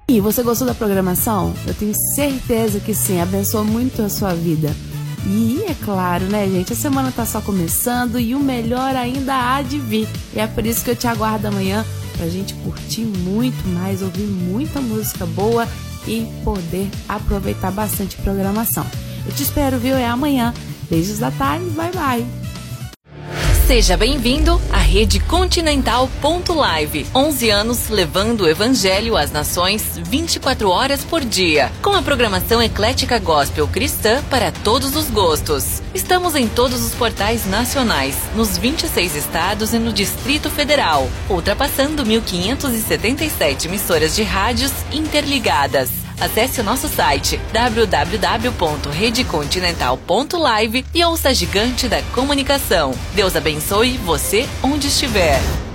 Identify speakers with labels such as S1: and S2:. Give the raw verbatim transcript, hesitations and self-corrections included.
S1: E você gostou da programação? Eu tenho certeza que sim, abençoou muito a sua vida. E é claro, né, gente, a semana tá só começando e o melhor ainda há de vir. E é por isso que eu te aguardo amanhã pra gente curtir muito mais, ouvir muita música boa e poder aproveitar bastante a programação. Eu te espero, viu? É amanhã. Beijos da tarde, bye bye.
S2: Seja bem-vindo à Rede Continental ponto live. onze anos levando o Evangelho às nações vinte e quatro horas por dia. Com a programação eclética gospel cristã para todos os gostos. Estamos em todos os portais nacionais, nos vinte e seis estados e no Distrito Federal, ultrapassando mil quinhentas e setenta e sete emissoras de rádios interligadas. Acesse o nosso site w w w ponto rede continental ponto live e ouça a gigante da comunicação. Deus abençoe você onde estiver.